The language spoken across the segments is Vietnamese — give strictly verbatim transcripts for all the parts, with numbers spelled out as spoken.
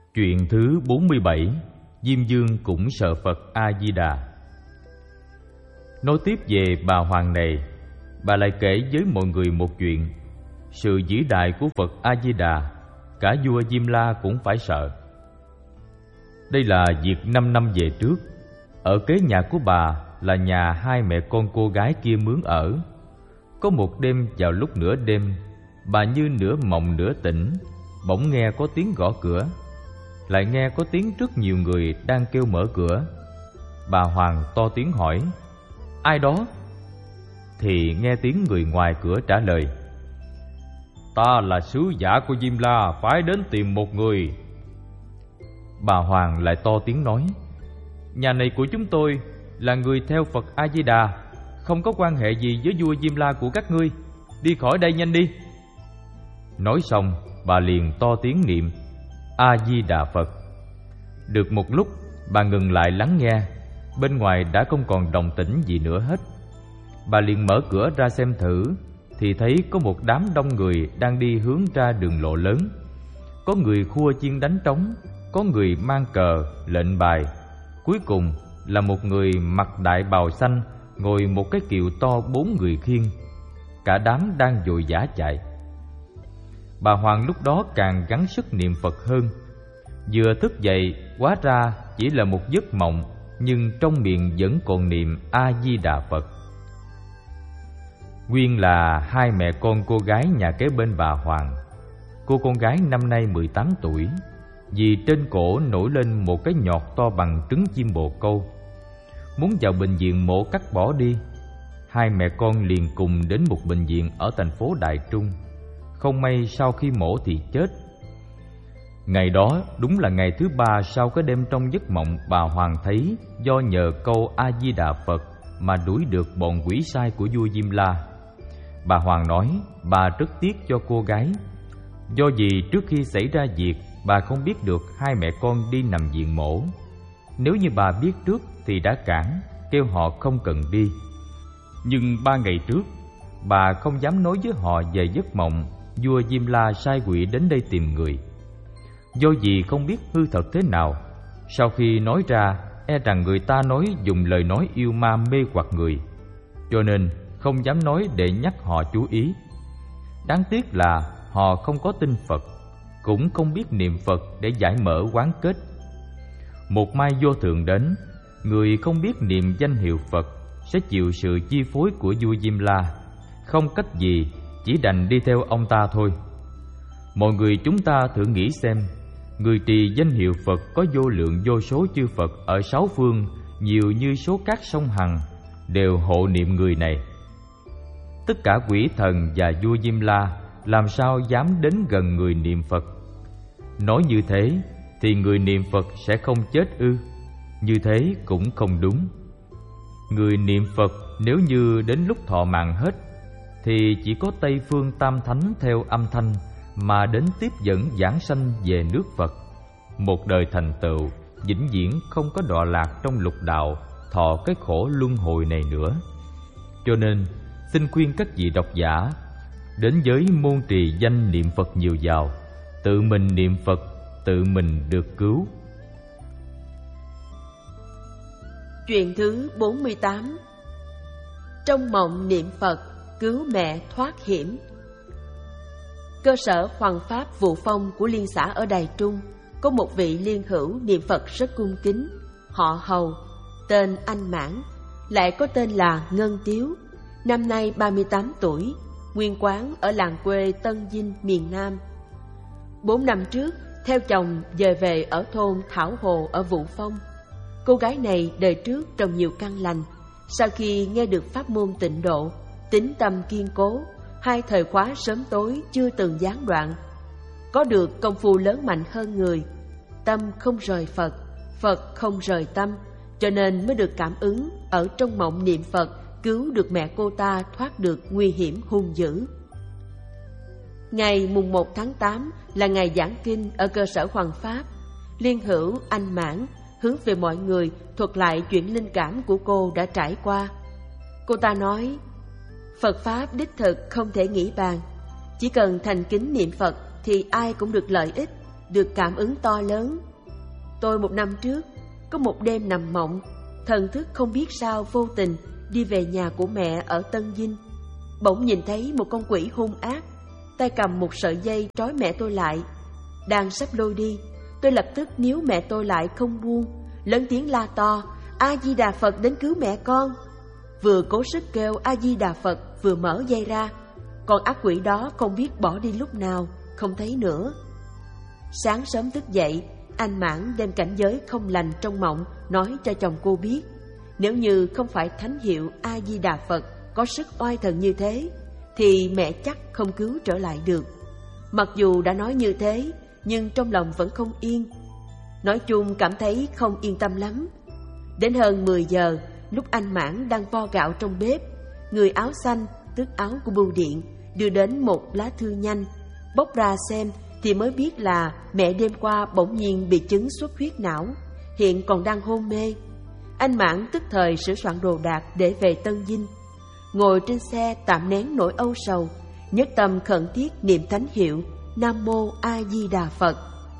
Chuyện thứ bốn mươi bảy. Diêm Dương cũng sợ Phật A-di-đà. Nói tiếp về bà hoàng này, bà lại kể với mọi người một chuyện. Sự vĩ đại của Phật A-di-đà, cả vua Diêm La cũng phải sợ. Đây là việc năm năm về trước. Ở kế nhà của bà là nhà hai mẹ con cô gái kia mướn ở. Có một đêm vào lúc nửa đêm, bà như nửa mộng nửa tỉnh, bỗng nghe có tiếng gõ cửa. Lại nghe có tiếng rất nhiều người đang kêu mở cửa. Bà hoàng to tiếng hỏi: ai đó? Thì nghe tiếng người ngoài cửa trả lời: ta là sứ giả của Diêm La, phải đến tìm một người. Bà hoàng lại to tiếng nói: nhà này của chúng tôi là người theo Phật A-di-đà, không có quan hệ gì với vua Diêm La của các ngươi, đi khỏi đây nhanh đi. Nói xong, bà liền to tiếng niệm A-di-đà Phật. Được một lúc, bà ngừng lại lắng nghe. Bên ngoài đã không còn động tĩnh gì nữa hết. Bà liền mở cửa ra xem thử, thì thấy có một đám đông người đang đi hướng ra đường lộ lớn. Có người khua chiên đánh trống, có người mang cờ, lệnh bài. Cuối cùng là một người mặc đại bào xanh ngồi một cái kiệu to bốn người khiêng. Cả đám đang vội vã chạy. Bà hoàng lúc đó càng gắng sức niệm Phật hơn. Vừa thức dậy, hóa ra chỉ là một giấc mộng, nhưng trong miệng vẫn còn niệm A-di-đà Phật. Nguyên là hai mẹ con cô gái nhà kế bên bà hoàng. Cô con gái năm nay mười tám tuổi, vì trên cổ nổi lên một cái nhọt to bằng trứng chim bồ câu. Muốn vào bệnh viện mổ cắt bỏ đi. Hai mẹ con liền cùng đến một bệnh viện ở thành phố Đại Trung. Không may sau khi mổ thì chết. Ngày đó đúng là ngày thứ ba sau cái đêm trong giấc mộng bà hoàng thấy do nhờ câu A-di-đà Phật mà đuổi được bọn quỷ sai của vua Diêm La. Bà hoàng nói bà rất tiếc cho cô gái. Do vì trước khi xảy ra việc, bà không biết được hai mẹ con đi nằm viện mổ. Nếu như bà biết trước thì đã cản, kêu họ không cần đi. Nhưng ba ngày trước, bà không dám nói với họ về giấc mộng vua Diêm La sai quỷ đến đây tìm người. Do vì không biết hư thật thế nào, sau khi nói ra e rằng người ta nói dùng lời nói yêu ma mê hoặc người, cho nên không dám nói để nhắc họ chú ý. Đáng tiếc là họ không có tin Phật, cũng không biết niệm Phật để giải mở oán kết. Một mai vô thượng đến, người không biết niệm danh hiệu Phật sẽ chịu sự chi phối của vua Diêm La. Không cách gì, chỉ đành đi theo ông ta thôi. Mọi người chúng ta thử nghĩ xem, người trì danh hiệu Phật có vô lượng vô số chư Phật ở sáu phương, nhiều như số cát sông Hằng, đều hộ niệm người này. Tất cả quỷ thần và vua Diêm La làm sao dám đến gần người niệm Phật? Nói như thế thì người niệm Phật sẽ không chết ư? Như thế cũng không đúng. Người niệm Phật nếu như đến lúc thọ mạng hết thì chỉ có Tây phương Tam Thánh theo âm thanh mà đến tiếp dẫn giảng sanh về nước Phật, một đời thành tựu, vĩnh viễn không có đọa lạc trong lục đạo, thọ cái khổ luân hồi này nữa. Cho nên xin khuyên các vị độc giả đến với môn trì danh niệm Phật nhiều vào, tự mình niệm Phật, tự mình được cứu. Chuyện thứ bốn mươi tám. Trong mộng niệm Phật cứu mẹ thoát hiểm. Cơ sở Hoằng Pháp Vụ Phong của liên xã ở Đài Trung có một vị liên hữu niệm Phật rất cung kính, họ Hầu, tên Anh Mãn, lại có tên là Ngân Tiếu, năm nay ba mươi tám tuổi, nguyên quán ở làng quê Tân Vinh, miền Nam. Bốn năm trước, theo chồng dời về ở thôn Thảo Hồ ở Vụ Phong. Cô gái này đời trước trồng nhiều căn lành, sau khi nghe được pháp môn tịnh độ, tín tâm kiên cố, hai thời khóa sớm tối chưa từng gián đoạn. Có được công phu lớn mạnh hơn người, tâm không rời Phật, Phật không rời tâm, cho nên mới được cảm ứng ở trong mộng niệm Phật cứu được mẹ cô ta thoát được nguy hiểm hung dữ. Ngày mùng một tháng tám là ngày giảng kinh ở cơ sở Hoằng Pháp. Liên hữu Anh Mãn hướng về mọi người thuật lại chuyện linh cảm của cô đã trải qua. Cô ta nói, Phật Pháp đích thực không thể nghĩ bàn, chỉ cần thành kính niệm Phật thì ai cũng được lợi ích, được cảm ứng to lớn. Tôi một năm trước, có một đêm nằm mộng, thần thức không biết sao vô tình đi về nhà của mẹ ở Tân Dinh. Bỗng nhìn thấy một con quỷ hung ác, tay cầm một sợi dây trói mẹ tôi lại. Đang sắp lôi đi, tôi lập tức níu mẹ tôi lại không buông, lớn tiếng la to: A-di-đà Phật đến cứu mẹ con. Vừa cố sức kêu A-di-đà Phật, vừa mở dây ra. Con ác quỷ đó không biết bỏ đi lúc nào, không thấy nữa. Sáng sớm thức dậy, anh Mãn đem cảnh giới không lành trong mộng nói cho chồng cô biết. Nếu như không phải thánh hiệu A-di-đà Phật có sức oai thần như thế, thì mẹ chắc không cứu trở lại được. Mặc dù đã nói như thế, nhưng trong lòng vẫn không yên. Nói chung cảm thấy không yên tâm lắm. Đến hơn mười giờ, lúc anh Mãn đang vo gạo trong bếp, người áo xanh, tức áo của bưu điện, đưa đến một lá thư nhanh. Bóc ra xem thì mới biết là mẹ đêm qua bỗng nhiên bị chứng xuất huyết não, hiện còn đang hôn mê. Anh Mãn tức thời sửa soạn đồ đạc để về Tân Dinh. Ngồi trên xe tạm nén nỗi âu sầu, nhất tâm khẩn thiết niệm thánh hiệu Nam Mô A Di Đà Phật.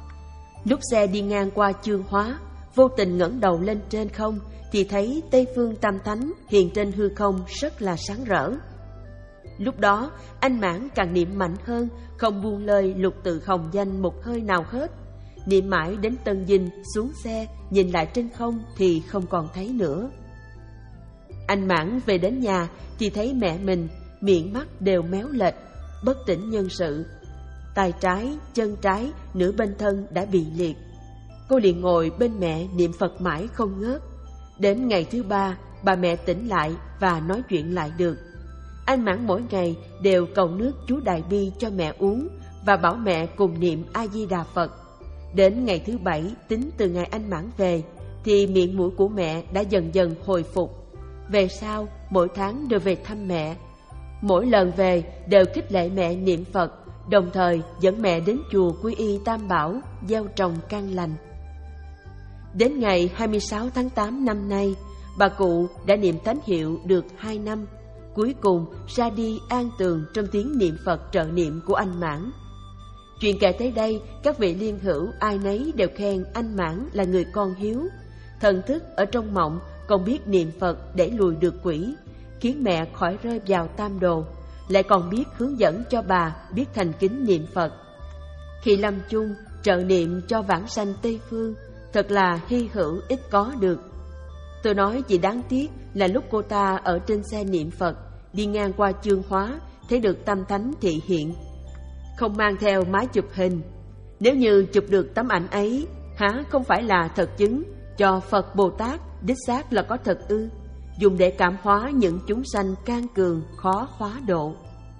Lúc xe đi ngang qua Chương Hóa, vô tình ngẩng đầu lên trên không thì thấy Tây Phương Tam Thánh hiện trên hư không rất là sáng rỡ. Lúc đó anh Mãn càng niệm mạnh hơn, không buông lời lục tự hồng danh một hơi nào hết. Niệm mãi đến Tân Dinh, xuống xe nhìn lại trên không thì không còn thấy nữa. Anh Mãn về đến nhà thì thấy mẹ mình miệng mắt đều méo lệch, bất tỉnh nhân sự. Tay trái, chân trái, nửa bên thân đã bị liệt. Cô liền ngồi bên mẹ niệm Phật mãi không ngớt. Đến ngày thứ ba, bà mẹ tỉnh lại và nói chuyện lại được. Anh Mãn mỗi ngày đều cầu nước chú Đại Bi cho mẹ uống và bảo mẹ cùng niệm A-di-đà Phật. Đến ngày thứ bảy, tính từ ngày anh Mãn về, thì miệng mũi của mẹ đã dần dần hồi phục. Về sau, mỗi tháng đều về thăm mẹ. Mỗi lần về đều khích lệ mẹ niệm Phật, đồng thời dẫn mẹ đến chùa Quy Y Tam Bảo, gieo trồng căn lành. Đến ngày hai mươi sáu tháng tám năm nay, bà cụ đã niệm thánh hiệu được hai năm, cuối cùng ra đi an tường trong tiếng niệm Phật trợ niệm của anh Mãn. Chuyện kể tới đây, các vị liên hữu ai nấy đều khen anh Mãn là người con hiếu. Thần thức ở trong mộng còn biết niệm Phật để lùi được quỷ, khiến mẹ khỏi rơi vào tam đồ, lại còn biết hướng dẫn cho bà biết thành kính niệm Phật. Khi lâm chung trợ niệm cho vãng sanh Tây Phương, thật là hy hữu ít có được. Tôi nói chỉ đáng tiếc là lúc cô ta ở trên xe niệm Phật, đi ngang qua Chương Hóa, thấy được Tam Thánh thị hiện, không mang theo máy chụp hình. Nếu như chụp được tấm ảnh ấy, há không phải là thật chứng cho Phật Bồ Tát đích xác là có thật ư, dùng để cảm hóa những chúng sanh can cường khó hóa độ.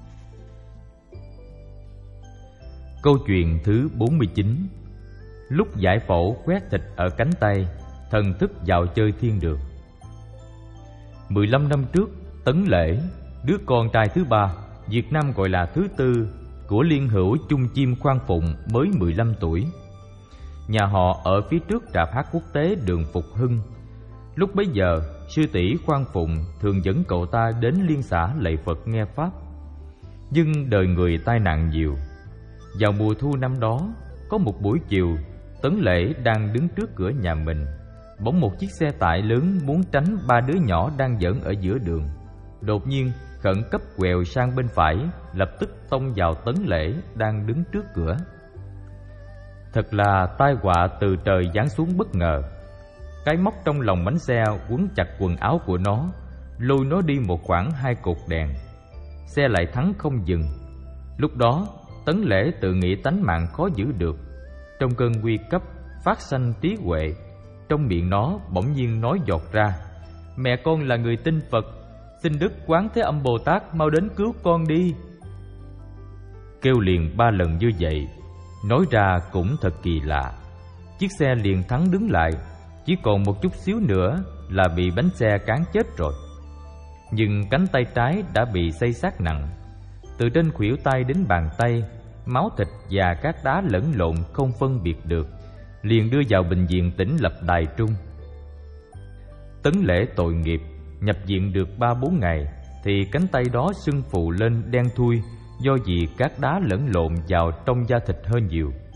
Câu chuyện thứ bốn mươi chín. Lúc giải phẫu quét thịt ở cánh tay, thần thức vào chơi thiên đường. Mười lăm năm trước, Tấn Lễ, đứa con trai thứ ba, Việt Nam gọi là thứ tư, của liên hữu Chung Chim Khoan Phụng mới mười lăm tuổi. Nhà họ ở phía trước rạp hát quốc tế đường Phục Hưng. Lúc bấy giờ, sư tỷ Khoan Phụng thường dẫn cậu ta đến liên xã lạy Phật nghe Pháp. Nhưng đời người tai nạn nhiều. Vào mùa thu năm đó, có một buổi chiều, Tấn Lễ đang đứng trước cửa nhà mình. Bỗng một chiếc xe tải lớn muốn tránh ba đứa nhỏ đang giỡn ở giữa đường, đột nhiên khẩn cấp quẹo sang bên phải, lập tức tông vào Tấn Lễ đang đứng trước cửa. Thật là tai họa từ trời giáng xuống bất ngờ. Cái móc trong lòng bánh xe quấn chặt quần áo của nó, lôi nó đi một khoảng hai cột đèn. Xe lại thắng không dừng. Lúc đó Tấn Lễ tự nghĩ tánh mạng khó giữ được. Trong cơn nguy cấp phát sanh trí huệ, trong miệng nó bỗng nhiên nói giọt ra: "Mẹ con là người tin Phật, xin Đức Quán Thế Âm Bồ Tát mau đến cứu con đi." Kêu liền ba lần như vậy, nói ra cũng thật kỳ lạ. Chiếc xe liền thắng đứng lại, chỉ còn một chút xíu nữa là bị bánh xe cán chết rồi. Nhưng cánh tay trái đã bị xây xát nặng, từ trên khuỷu tay đến bàn tay, máu thịt và các đá lẫn lộn không phân biệt được, liền đưa vào bệnh viện Tỉnh Lập Đài Trung. Tấn Lễ tội nghiệp, nhập viện được ba bốn ngày thì cánh tay đó sưng phù lên đen thui, do vì các đá lẫn lộn vào trong da thịt hơi nhiều.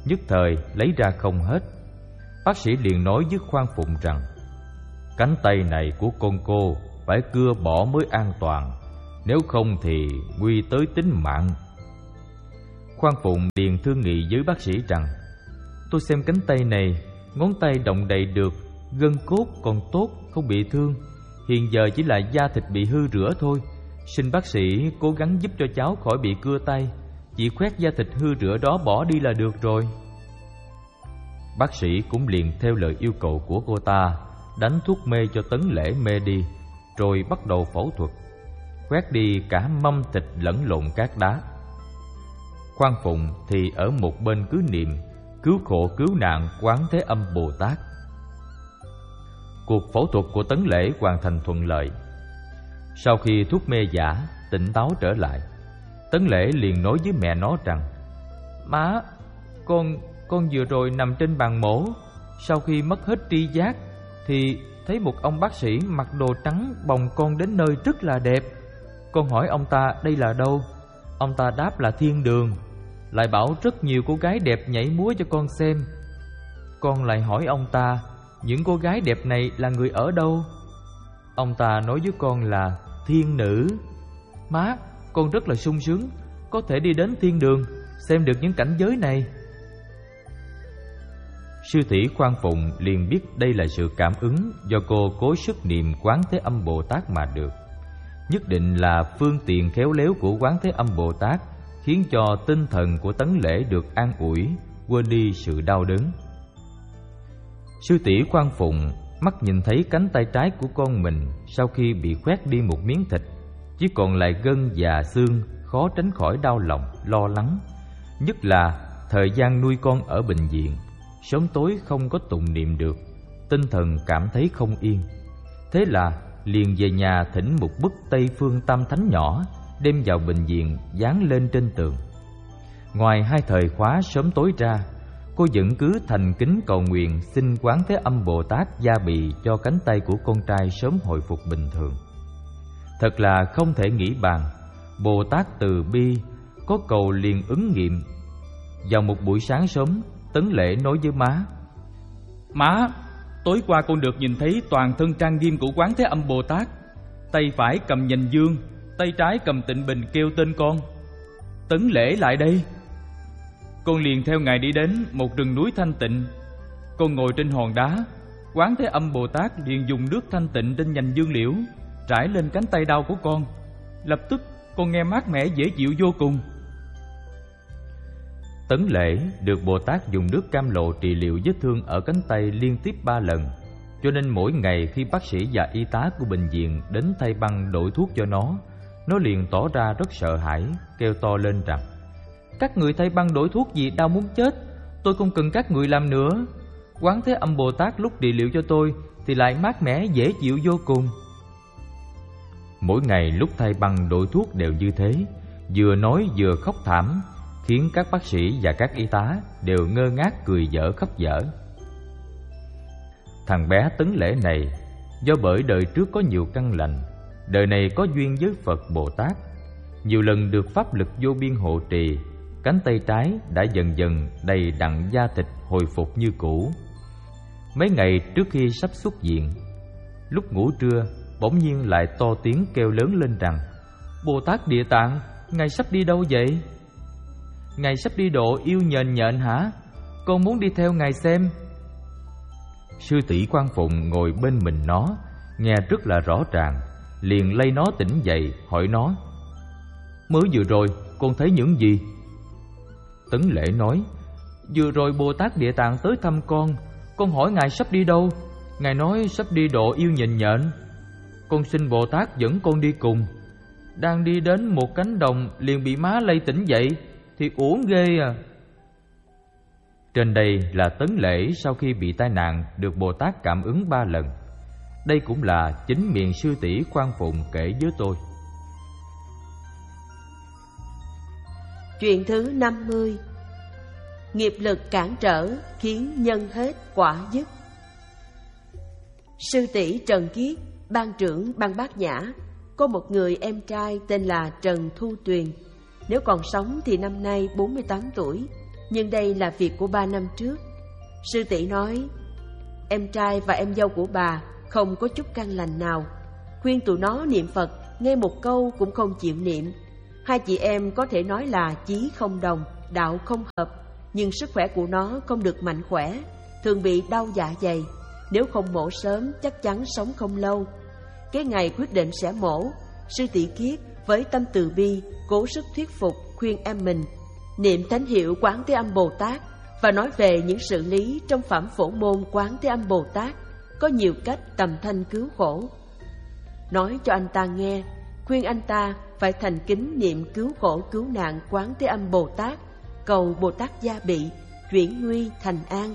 nhất thời lấy ra không hết. Bác sĩ liền nói với Khoan Phụng rằng: cánh tay này của con cô phải cưa bỏ mới an toàn, nếu không thì nguy tới tính mạng. Khoan Phụng liền thương nghị với bác sĩ rằng: tôi xem cánh tay này, ngón tay động đậy được, gân cốt còn tốt, không bị thương. Hiện giờ chỉ là da thịt bị hư rửa thôi. Xin bác sĩ cố gắng giúp cho cháu khỏi bị cưa tay, chỉ khoét da thịt hư rửa đó bỏ đi là được rồi. Bác sĩ cũng liền theo lời yêu cầu của cô ta, đánh thuốc mê cho Tấn Lễ mê đi, rồi bắt đầu phẫu thuật, khoét đi cả mâm thịt lẫn lộn cát đá. Khoan Phụng thì ở một bên cứ niệm cứu khổ cứu nạn Quán Thế Âm Bồ Tát. Cuộc phẫu thuật của Tấn Lễ hoàn thành thuận lợi. Sau khi thuốc mê giả tỉnh táo trở lại, Tấn Lễ liền nói với mẹ nó rằng: má, con con vừa rồi nằm trên bàn mổ, sau khi mất hết tri giác thì thấy một ông bác sĩ mặc đồ trắng bồng con đến nơi rất là đẹp. Con hỏi ông ta đây là đâu, ông ta đáp là thiên đường, lại bảo rất nhiều cô gái đẹp nhảy múa cho con xem. Con lại hỏi ông ta những cô gái đẹp này là người ở đâu. Ông ta nói với con là thiên nữ. Má, con rất là sung sướng, có thể đi đến thiên đường, xem được những cảnh giới này. Sư tỷ Khoan Phụng liền biết đây là sự cảm ứng do cô cố sức niệm Quán Thế Âm Bồ Tát mà được. Nhất định là phương tiện khéo léo của Quán Thế Âm Bồ Tát khiến cho tinh thần của Tấn Lễ được an ủi, quên đi sự đau đớn. Sư tỷ Khoan Phụng mắt nhìn thấy cánh tay trái của con mình sau khi bị khoét đi một miếng thịt, chỉ còn lại gân và xương, khó tránh khỏi đau lòng, lo lắng. Nhất là thời gian nuôi con ở bệnh viện, sớm tối không có tụng niệm được, tinh thần cảm thấy không yên. Thế là liền về nhà thỉnh một bức Tây Phương Tam Thánh nhỏ, đem vào bệnh viện dán lên trên tường. Ngoài hai thời khóa sớm tối ra, cô vẫn cứ thành kính cầu nguyện xin Quán Thế Âm Bồ Tát gia bị cho cánh tay của con trai sớm hồi phục bình thường. Thật là không thể nghĩ bàn, Bồ Tát từ bi, có cầu liền ứng nghiệm. Vào một buổi sáng sớm, Tấn Lễ nói với má: má, tối qua con được nhìn thấy toàn thân trang nghiêm của Quán Thế Âm Bồ Tát. Tay phải cầm nhành dương, tay trái cầm tịnh bình kêu tên con: Tấn Lễ lại đây. Con liền theo ngài đi đến một rừng núi thanh tịnh. Con ngồi trên hòn đá, Quán Thế Âm Bồ Tát liền dùng nước thanh tịnh trên nhành dương liễu trải lên cánh tay đau của con. Lập tức con nghe mát mẻ dễ chịu vô cùng. Tấn Lễ được Bồ Tát dùng nước cam lộ trị liệu vết thương ở cánh tay liên tiếp ba lần, cho nên mỗi ngày khi bác sĩ và y tá của bệnh viện đến thay băng đổi thuốc cho nó, nó liền tỏ ra rất sợ hãi, kêu to lên rằng: các người thay băng đổi thuốc gì đau muốn chết, tôi không cần các người làm nữa. Quán Thế Âm Bồ Tát lúc trị liệu cho tôi thì lại mát mẻ dễ chịu vô cùng. Mỗi ngày lúc thay băng đổi thuốc đều như thế, vừa nói vừa khóc thảm, khiến các bác sĩ và các y tá đều ngơ ngác cười dở khóc dở. Thằng bé Tấn Lễ này do bởi đời trước có nhiều căn lành, đời này có duyên với Phật Bồ Tát, nhiều lần được pháp lực vô biên hộ trì, cánh tay trái đã dần dần đầy đặn da thịt hồi phục như cũ. Mấy ngày trước khi sắp xuất viện, lúc ngủ trưa bỗng nhiên lại to tiếng kêu lớn lên rằng: Bồ Tát Địa Tạng, ngài sắp đi đâu vậy? Ngài sắp đi độ yêu nhện nhện hả? Con muốn đi theo ngài xem. Sư tỷ Khoan Phụng ngồi bên mình nó, nghe rất là rõ ràng, liền lay nó tỉnh dậy, hỏi nó: mới vừa rồi con thấy những gì? Tấn Lễ nói: vừa rồi Bồ Tát Địa Tạng tới thăm con, con hỏi ngài sắp đi đâu, ngài nói sắp đi độ yêu nhện nhện. Con xin Bồ Tát dẫn con đi cùng. Đang đi đến một cánh đồng liền bị má lay tỉnh dậy, thì uổng ghê à. Trên đây là Tấn Lễ sau khi bị tai nạn được Bồ Tát cảm ứng ba lần. Đây cũng là chính miệng sư tỷ Khoan Phụng kể với tôi. Chuyện thứ năm mươi. Nghiệp lực cản trở khiến nhân hết quả dứt. Sư tỷ Trần Kiết, ban trưởng ban Bát Nhã, có một người em trai tên là Trần Thu Tuyền. Nếu còn sống thì năm nay bốn mươi tám tuổi, nhưng đây là việc của ba năm trước. Sư tỷ nói, em trai và em dâu của bà không có chút căn lành nào. Khuyên tụi nó niệm Phật, nghe một câu cũng không chịu niệm. Hai chị em có thể nói là chí không đồng, đạo không hợp, nhưng sức khỏe của nó không được mạnh khỏe, thường bị đau dạ dày. Nếu không mổ sớm chắc chắn sống không lâu. Cái ngày quyết định sẽ mổ, sư tỷ Kiết với tâm từ bi cố sức thuyết phục khuyên em mình niệm thánh hiệu Quán Thế Âm Bồ Tát và nói về những sự lý trong phẩm phổ môn Quán Thế Âm Bồ Tát có nhiều cách tầm thanh cứu khổ. Nói cho anh ta nghe, khuyên anh ta phải thành kính niệm cứu khổ cứu nạn Quán Thế Âm Bồ Tát, cầu Bồ Tát gia bị, chuyển nguy thành an.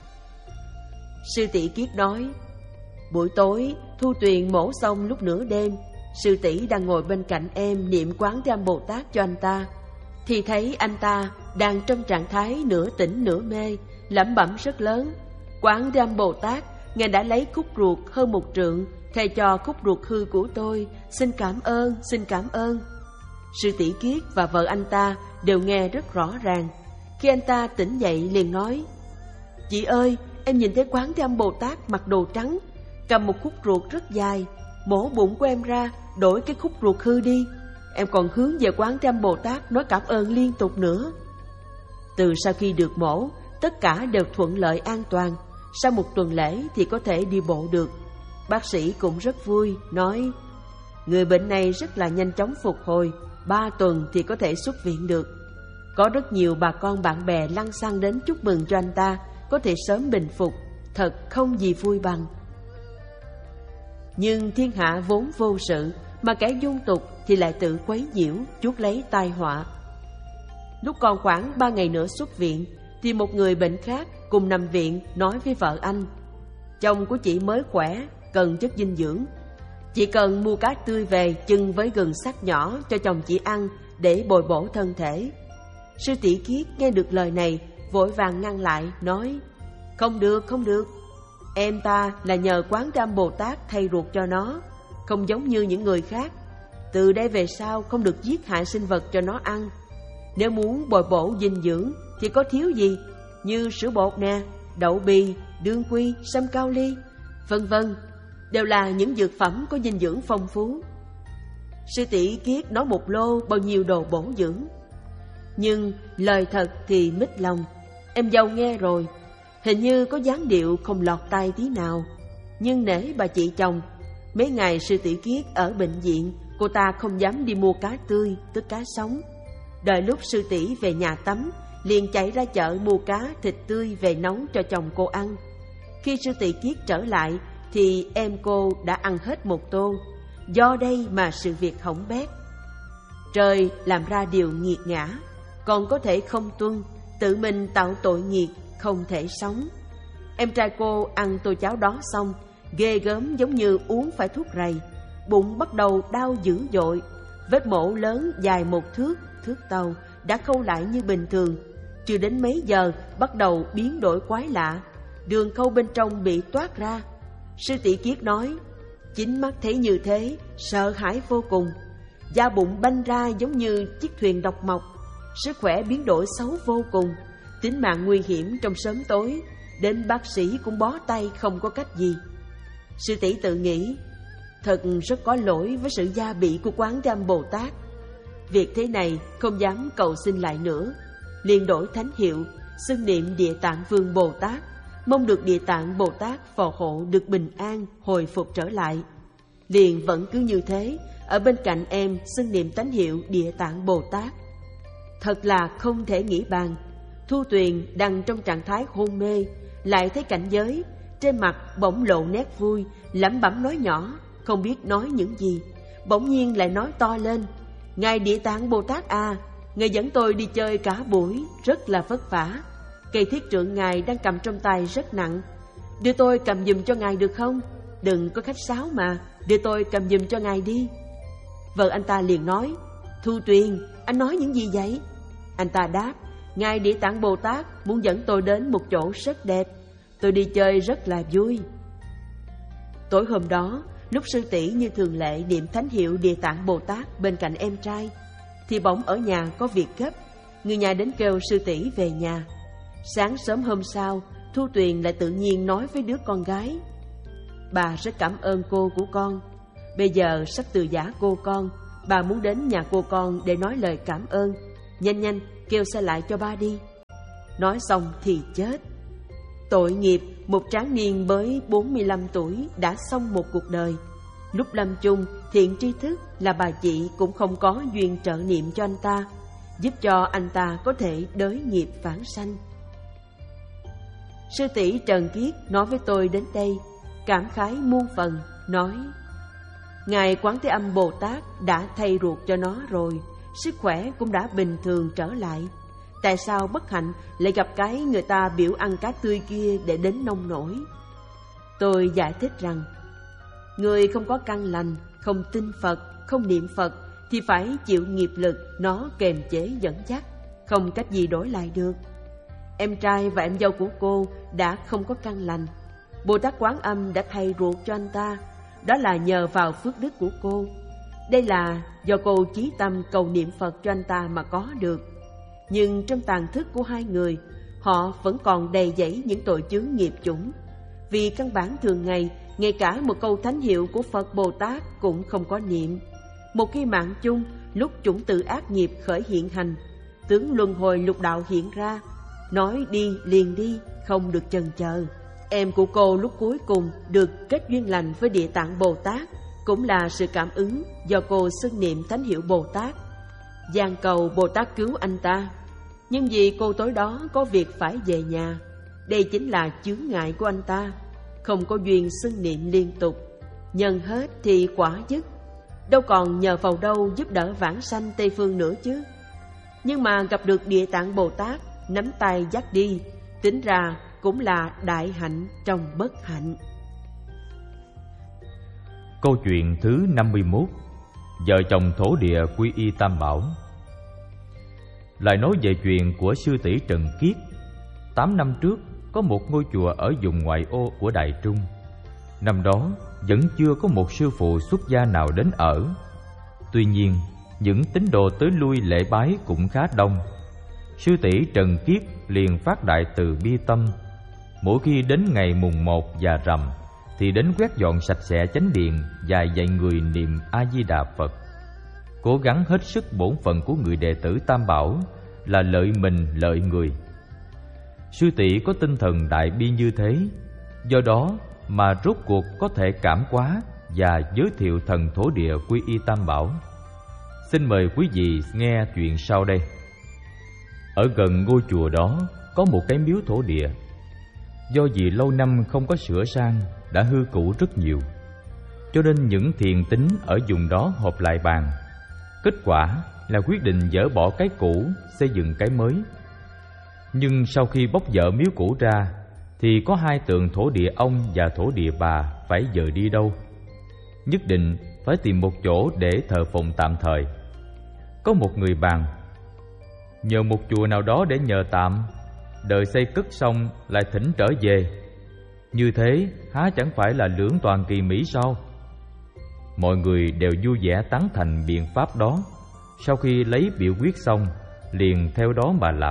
Sư tỷ Kiết nói, buổi tối Thu Tuyền mổ xong lúc nửa đêm, sư tỷ đang ngồi bên cạnh em niệm Quán Thế Âm Bồ Tát cho anh ta, thì thấy anh ta đang trong trạng thái nửa tỉnh nửa mê, lẩm bẩm rất lớn, Quán Thế Âm Bồ Tát, Ngài đã lấy khúc ruột hơn một trượng, thầy cho khúc ruột hư của tôi, xin cảm ơn, xin cảm ơn. Sư tỷ Kiết và vợ anh ta đều nghe rất rõ ràng. Khi anh ta tỉnh dậy liền nói, chị ơi, em nhìn thấy Quán Thế Âm Bồ Tát mặc đồ trắng, cầm một khúc ruột rất dài, mổ bụng của em ra, đổi cái khúc ruột hư đi. Em còn hướng về Quán Thế Âm Bồ Tát nói cảm ơn liên tục nữa. Từ sau khi được mổ, tất cả đều thuận lợi an toàn. Sau một tuần lễ thì có thể đi bộ được. Bác sĩ cũng rất vui, nói, người bệnh này rất là nhanh chóng phục hồi, ba tuần thì có thể xuất viện được. Có rất nhiều bà con bạn bè lăng xăng đến chúc mừng cho anh ta có thể sớm bình phục, thật không gì vui bằng. Nhưng thiên hạ vốn vô sự, mà kẻ dung tục thì lại tự quấy nhiễu, chuốc lấy tai họa. Lúc còn khoảng ba ngày nữa xuất viện, thì một người bệnh khác cùng nằm viện nói với vợ anh, chồng của chị mới khỏe, cần chất dinh dưỡng. Chị cần mua cá tươi về chưng với gừng sắc nhỏ cho chồng chị ăn để bồi bổ thân thể. Sư tỷ Kiết nghe được lời này, vội vàng ngăn lại, nói, không được, không được. Em ta là nhờ Quán Thế Âm Bồ Tát thay ruột cho nó, không giống như những người khác. Từ đây về sau không được giết hại sinh vật cho nó ăn. Nếu muốn bồi bổ dinh dưỡng thì có thiếu gì, như sữa bột nè, đậu bì, đương quy, sâm cao ly, vân vân, đều là những dược phẩm có dinh dưỡng phong phú. Sư tỷ Kiết nói một lô bao nhiêu đồ bổ dưỡng. Nhưng lời thật thì mít lòng. Em dâu nghe rồi, hình như có dáng điệu không lọt tai tí nào. Nhưng nể bà chị chồng, mấy ngày sư tỷ Kiết ở bệnh viện, cô ta không dám đi mua cá tươi, tức cá sống. Đợi lúc sư tỷ về nhà tắm, liền chạy ra chợ mua cá thịt tươi về nấu cho chồng cô ăn. Khi sư tỷ Kiết trở lại thì em cô đã ăn hết một tô. Do đây mà sự việc hỏng bét. Trời làm ra điều nghiệt ngã, còn có thể không tuân, tự mình tạo tội nghiệt, không thể sống. Em trai cô ăn tô cháo đó xong, ghê gớm giống như uống phải thuốc rầy, bụng bắt đầu đau dữ dội. Vết mổ lớn dài một thước, thước tàu đã khâu lại như bình thường. Chưa đến mấy giờ bắt đầu biến đổi quái lạ, đường khâu bên trong bị toát ra. Sư tỷ Kiết nói, chính mắt thấy như thế, sợ hãi vô cùng. Da bụng banh ra giống như chiếc thuyền độc mộc, sức khỏe biến đổi xấu vô cùng, tính mạng nguy hiểm trong sớm tối, đến bác sĩ cũng bó tay không có cách gì. Sư tỷ tự nghĩ, thật rất có lỗi với sự gia bị của Quán Thế Âm Bồ Tát. Việc thế này không dám cầu xin lại nữa, liền đổi thánh hiệu, xưng niệm Địa Tạng Vương Bồ Tát, mong được Địa Tạng Bồ Tát phò hộ được bình an, hồi phục trở lại. Liền vẫn cứ như thế, ở bên cạnh em xưng niệm thánh hiệu Địa Tạng Bồ Tát. Thật là không thể nghĩ bàn. Thu Tuyền đang trong trạng thái hôn mê, lại thấy cảnh giới, trên mặt bỗng lộ nét vui, lẩm bẩm nói nhỏ, không biết nói những gì. Bỗng nhiên lại nói to lên, Ngài Địa Tạng Bồ Tát à, Ngài dẫn tôi đi chơi cả buổi, rất là vất vả. Cây thiết trượng Ngài đang cầm trong tay rất nặng, đưa tôi cầm giùm cho Ngài được không? Đừng có khách sáo mà, đưa tôi cầm giùm cho Ngài đi. Vợ anh ta liền nói, Thu Tuyền, anh nói những gì vậy? Anh ta đáp, Ngài Địa Tạng Bồ Tát muốn dẫn tôi đến một chỗ rất đẹp, tôi đi chơi rất là vui. Tối hôm đó, lúc sư tỷ như thường lệ niệm thánh hiệu Địa Tạng Bồ Tát bên cạnh em trai, thì bỗng ở nhà có việc gấp. người nhà đến kêu sư tỷ về nhà. Sáng sớm hôm sau, Thu Tuyền lại tự nhiên nói với đứa con gái: bà rất cảm ơn cô của con. Bây giờ sắp từ giã cô con, bà muốn đến nhà cô con để nói lời cảm ơn. Nhanh nhanh kêu xe lại cho ba đi. Nói xong thì chết. Tội nghiệp, một tráng niên mới bốn mươi lăm tuổi đã xong một cuộc đời. Lúc lâm chung, Thiện Tri Thức là bà chị cũng không có duyên trợ niệm cho anh ta, giúp cho anh ta có thể đới nghiệp vãng sanh. Sư tỷ Trần Kiết nói với tôi đến đây, cảm khái muôn phần, nói: Ngài Quán Thế Âm Bồ Tát đã thay ruột cho nó rồi, sức khỏe cũng đã bình thường trở lại. Tại sao bất hạnh lại gặp cái người ta biểu ăn cá tươi kia để đến nông nổi? Tôi giải thích rằng, người không có căn lành, không tin Phật, không niệm Phật thì phải chịu nghiệp lực nó kềm chế dẫn dắt, không cách gì đổi lại được. Em trai và em dâu của cô đã không có căn lành, Bồ Tát Quán Âm đã thay ruột cho anh ta, đó là nhờ vào phước đức của cô. Đây là do cô chí tâm cầu niệm Phật cho anh ta mà có được. Nhưng trong tàn thức của hai người, họ vẫn còn đầy dẫy những tội chướng nghiệp chủng. Vì căn bản thường ngày, ngay cả một câu thánh hiệu của Phật Bồ Tát cũng không có niệm. Một khi mạng chung, lúc chủng tử ác nghiệp khởi hiện hành, tướng luân hồi lục đạo hiện ra, nói đi liền đi, không được chần chờ. Em của cô lúc cuối cùng được kết duyên lành với Địa Tạng Bồ Tát, cũng là sự cảm ứng do cô xưng niệm thánh hiệu Bồ Tát, van cầu Bồ Tát cứu anh ta. Nhưng vì cô tối đó có việc phải về nhà, đây chính là chướng ngại của anh ta, không có duyên xưng niệm liên tục. Nhân hết thì quả dứt, đâu còn nhờ vào đâu giúp đỡ vãng sanh Tây Phương nữa chứ. Nhưng mà gặp được Địa Tạng Bồ Tát nắm tay dắt đi, tính ra cũng là đại hạnh trong bất hạnh. Câu chuyện thứ năm mươi mốt: Vợ chồng thổ địa quy y Tam Bảo. Lại nói về chuyện của sư tỷ Trần Kiết. Tám năm trước, có một ngôi chùa ở vùng ngoại ô của Đài Trung. Năm đó vẫn chưa có một sư phụ xuất gia nào đến ở. Tuy nhiên, những tín đồ tới lui lễ bái cũng khá đông. Sư tỷ Trần Kiết liền phát đại từ bi tâm. Mỗi khi đến ngày mùng một và rằm thì đến quét dọn sạch sẽ chánh điện và dạy người niệm A Di Đà Phật. Cố gắng hết sức bổn phận của người đệ tử Tam Bảo là lợi mình lợi người. Sư tỷ có tinh thần đại bi như thế, do đó mà rốt cuộc có thể cảm hóa và giới thiệu thần thổ địa quy y Tam Bảo. Xin mời quý vị nghe chuyện sau đây. Ở gần ngôi chùa đó có một cái miếu thổ địa. Do vì lâu năm không có sửa sang, đã hư cũ rất nhiều, cho nên những thiền tín ở vùng đó họp lại bàn. Kết quả là quyết định dỡ bỏ cái cũ, xây dựng cái mới. Nhưng sau khi bóc dỡ miếu cũ ra thì có hai tượng thổ địa ông và thổ địa bà phải dời đi đâu. Nhất định phải tìm một chỗ để thờ phụng tạm thời. Có một người bàn: nhờ một chùa nào đó để nhờ tạm, đợi xây cất xong lại thỉnh trở về. Như thế há chẳng phải là lưỡng toàn kỳ mỹ sao? Mọi người đều vui vẻ tán thành biện pháp đó. Sau khi lấy biểu quyết xong, liền theo đó mà làm.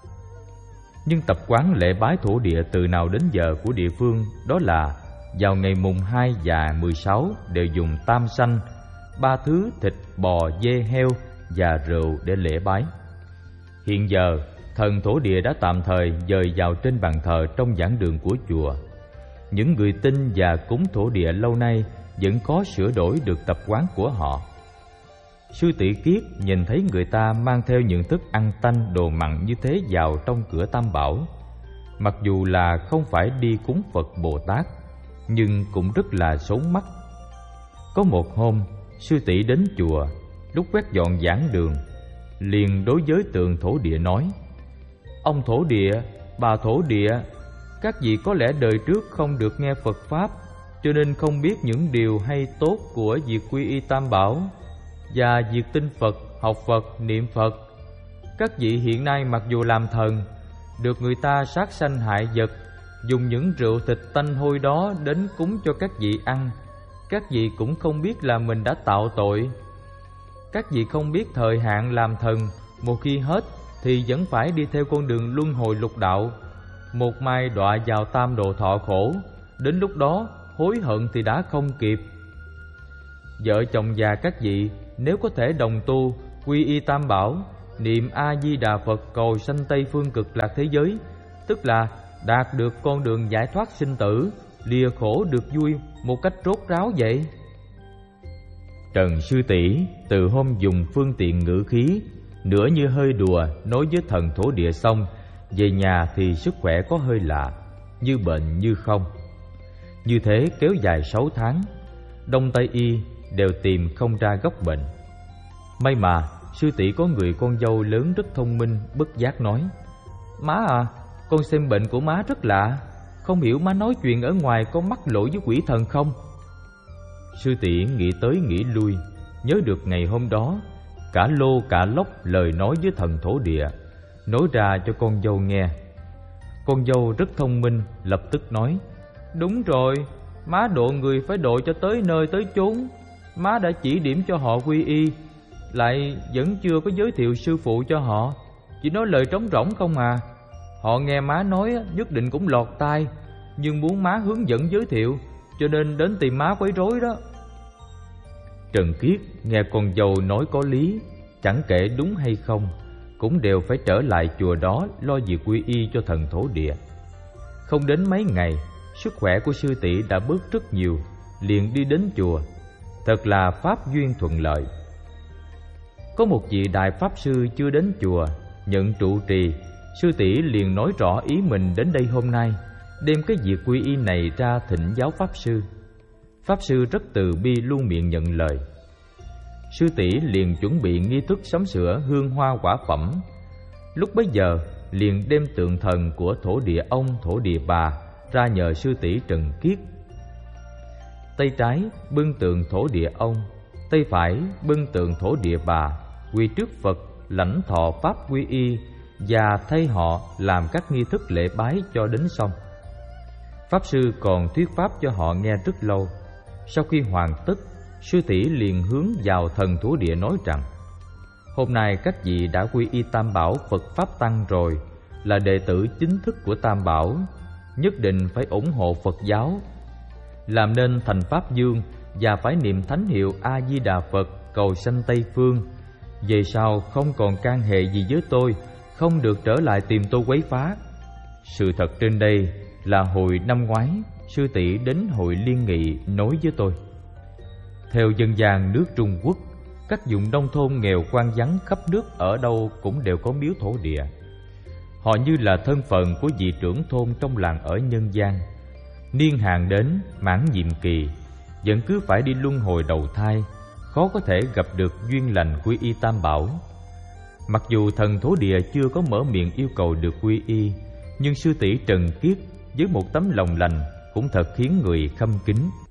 Nhưng tập quán lễ bái thổ địa từ nào đến giờ của địa phương đó là vào ngày mùng hai và mười sáu đều dùng tam sanh, ba thứ thịt bò, dê, heo và rượu để lễ bái. Hiện giờ thần thổ địa đã tạm thời dời vào trên bàn thờ trong giảng đường của chùa. Những người tin và cúng thổ địa lâu nay vẫn có sửa đổi được tập quán của họ. Sư tỷ Kiết nhìn thấy người ta mang theo những thức ăn tanh đồ mặn như thế vào trong cửa Tam Bảo, mặc dù là không phải đi cúng Phật Bồ Tát, nhưng cũng rất là xấu mắt. Có một hôm, sư tỷ đến chùa, lúc quét dọn giảng đường, liền đối với tượng thổ địa nói: ông thổ địa, bà thổ địa, các vị có lẽ đời trước không được nghe Phật Pháp, cho nên không biết những điều hay tốt của việc quy y Tam Bảo và việc tin Phật, học Phật, niệm Phật. Các vị hiện nay mặc dù làm thần, được người ta sát sanh hại vật, dùng những rượu thịt tanh hôi đó đến cúng cho các vị ăn, các vị cũng không biết là mình đã tạo tội. Các vị không biết thời hạn làm thần một khi hết thì vẫn phải đi theo con đường luân hồi lục đạo, một mai đọa vào tam đồ thọ khổ. Đến lúc đó hối hận thì đã không kịp. Vợ chồng già các vị nếu có thể đồng tu, quy y tam bảo, niệm A-di-đà Phật cầu sanh Tây phương cực lạc thế giới, tức là đạt được con đường giải thoát sinh tử, lìa khổ được vui một cách rốt ráo vậy. Trần sư tỷ từ hôm dùng phương tiện ngữ khí, nửa như hơi đùa nói với thần thổ địa xong, về nhà thì sức khỏe có hơi lạ, như bệnh như không. Như thế kéo dài sáu tháng, Đông Tây y đều tìm không ra gốc bệnh. May mà sư tỷ có người con dâu lớn rất thông minh, bất giác nói: Má à, con xem bệnh của má rất lạ, không hiểu má nói chuyện ở ngoài có mắc lỗi với quỷ thần không? Sư tỷ nghĩ tới nghĩ lui, nhớ được ngày hôm đó cả lô cả lóc lời nói với thần thổ địa, nói ra cho con dâu nghe. Con dâu rất thông minh, lập tức nói: Đúng rồi, má độ người phải độ cho tới nơi tới chốn. Má đã chỉ điểm cho họ quy y, lại vẫn chưa có giới thiệu sư phụ cho họ, chỉ nói lời trống rỗng không à. Họ nghe má nói nhất định cũng lọt tai, nhưng muốn má hướng dẫn giới thiệu, cho nên đến tìm má quấy rối đó. Trần Kiết nghe con dâu nói có lý, chẳng kể đúng hay không, cũng đều phải trở lại chùa đó lo việc quy y cho thần thổ địa. Không đến mấy ngày, sức khỏe của sư tỷ đã bớt rất nhiều, liền đi đến chùa. Thật là pháp duyên thuận lợi. Có một vị đại pháp sư chưa đến chùa nhận trụ trì, sư tỷ liền nói rõ ý mình đến đây hôm nay, đem cái việc quy y này ra thỉnh giáo pháp sư. Pháp sư rất từ bi luôn miệng nhận lời. Sư tỷ liền chuẩn bị nghi thức sắm sửa hương hoa quả phẩm. Lúc bấy giờ liền đem tượng thần của thổ địa ông, thổ địa bà ra nhờ sư tỷ Trần Kiết. Tay trái bưng tượng thổ địa ông, tay phải bưng tượng thổ địa bà, quỳ trước Phật lãnh thọ pháp quy y và thay họ làm các nghi thức lễ bái cho đến xong. Pháp sư còn thuyết pháp cho họ nghe rất lâu. Sau khi hoàn tất, sư tỷ liền hướng vào thần thổ địa nói rằng: Hôm nay các vị đã quy y Tam Bảo Phật Pháp Tăng rồi, là đệ tử chính thức của Tam Bảo, nhất định phải ủng hộ Phật giáo, làm nên thành Pháp Dương và phải niệm thánh hiệu A-di-đà Phật cầu sanh Tây Phương. Về sau không còn can hệ gì với tôi, không được trở lại tìm tôi quấy phá. Sự thật trên đây là hồi năm ngoái, sư tỷ đến hội liên nghị nói với tôi. Theo dân gian nước Trung Quốc, các vùng nông thôn nghèo quan vắng khắp nước ở đâu cũng đều có miếu thổ địa. Họ như là thân phận của vị trưởng thôn trong làng ở nhân gian. Niên hạn đến mãn nhiệm kỳ, vẫn cứ phải đi luân hồi đầu thai, khó có thể gặp được duyên lành quy y Tam Bảo. Mặc dù thần thổ địa chưa có mở miệng yêu cầu được quy y, nhưng sư tỷ Trần Kiết với một tấm lòng lành cũng thật khiến người khâm kính.